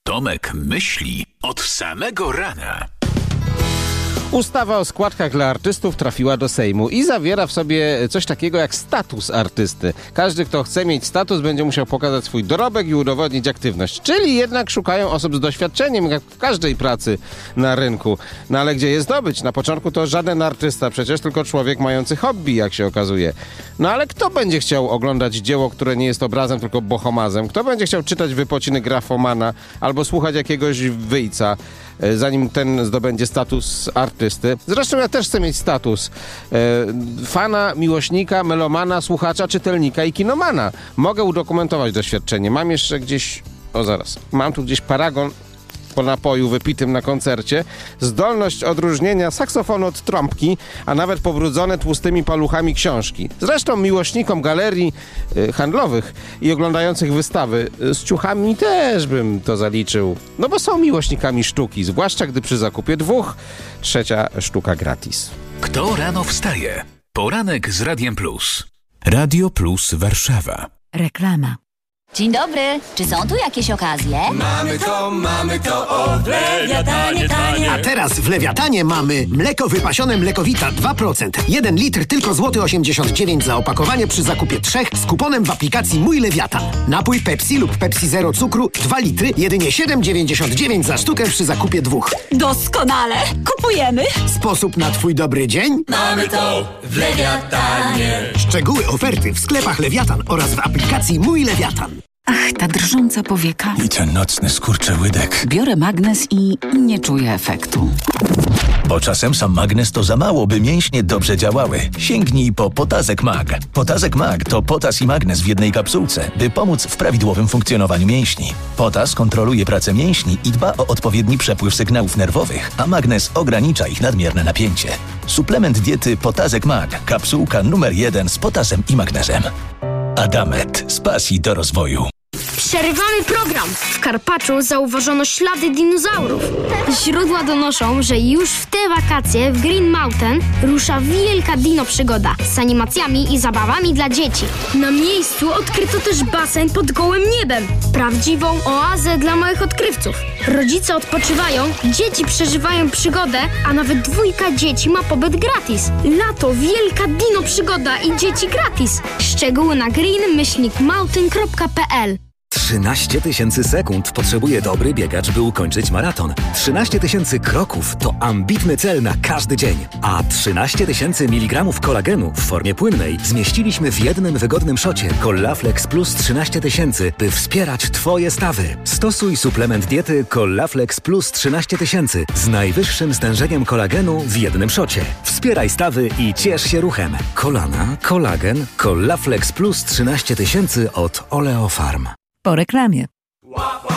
Tomek myśli od samego rana. Ustawa o składkach dla artystów trafiła do Sejmu i zawiera w sobie coś takiego jak status artysty. Każdy, kto chce mieć status, będzie musiał pokazać swój dorobek i udowodnić aktywność. Czyli jednak szukają osób z doświadczeniem, jak w każdej pracy na rynku. No ale gdzie je zdobyć? Na początku to żaden artysta, przecież tylko człowiek mający hobby, jak się okazuje. No ale kto będzie chciał oglądać dzieło, które nie jest obrazem, tylko bohomazem? Kto będzie chciał czytać wypociny grafomana albo słuchać jakiegoś wyjca, zanim ten zdobędzie status artysty? Zresztą ja też chcę mieć status fana, miłośnika, melomana, słuchacza, czytelnika i kinomana. Mogę udokumentować doświadczenie. Mam jeszcze gdzieś... Mam tu gdzieś paragon po napoju wypitym na koncercie, zdolność odróżnienia saksofonu od trąbki, a nawet pobrudzone tłustymi paluchami książki. Zresztą miłośnikom galerii handlowych i oglądających wystawy z ciuchami też bym to zaliczył. No bo są miłośnikami sztuki, zwłaszcza gdy przy zakupie 2 trzecia sztuka gratis. Kto rano wstaje? Poranek z Radiem Plus. Radio Plus Warszawa. Reklama. Dzień dobry, czy są tu jakieś okazje? Mamy to, o, w Lewiatanie tanie. A teraz w Lewiatanie mamy mleko wypasione Mlekowita 2%. 1 litr tylko złoty 89 za opakowanie przy zakupie 3 z kuponem w aplikacji Mój Lewiatan. Napój Pepsi lub Pepsi Zero cukru 2 litry, jedynie 7,99 za sztukę przy zakupie 2. Doskonale! Kupujemy! Sposób na twój dobry dzień? Mamy to w Lewiatanie. Szczegóły oferty w sklepach Lewiatan oraz w aplikacji Mój Lewiatan. Ach, ta drżąca powieka. I ten nocny skurczyłydek. Biorę magnes i nie czuję efektu. Bo czasem sam magnes to za mało, by mięśnie dobrze działały. Sięgnij po Potazek Mag. Potazek Mag to potas i magnes w jednej kapsułce, by pomóc w prawidłowym funkcjonowaniu mięśni. Potas kontroluje pracę mięśni i dba o odpowiedni przepływ sygnałów nerwowych, a magnes ogranicza ich nadmierne napięcie. Suplement diety Potazek Mag. Kapsułka numer 1 z potasem i magnezem. Adamet. Z pasji do rozwoju. Przerywamy program. W Karpaczu zauważono ślady dinozaurów. Źródła donoszą, że już w te wakacje w Green Mountain rusza wielka dino przygoda z animacjami i zabawami dla dzieci. Na miejscu odkryto też basen pod gołym niebem. Prawdziwą oazę dla małych odkrywców. Rodzice odpoczywają, dzieci przeżywają przygodę, a nawet 2 dzieci ma pobyt gratis. Lato, wielka dino przygoda i dzieci gratis. Szczegóły na green-mountain.pl. 13 000 sekund potrzebuje dobry biegacz, by ukończyć maraton. 13 000 kroków to ambitny cel na każdy dzień. A 13 000 mg kolagenu w formie płynnej zmieściliśmy w jednym wygodnym szocie Collaflex Plus 13 000, by wspierać Twoje stawy. Stosuj suplement diety Collaflex Plus 13 000 z najwyższym stężeniem kolagenu w jednym szocie. Wspieraj stawy i ciesz się ruchem. Kolana, kolagen, Collaflex Plus 13 000 od Oleofarm. Po reklamie.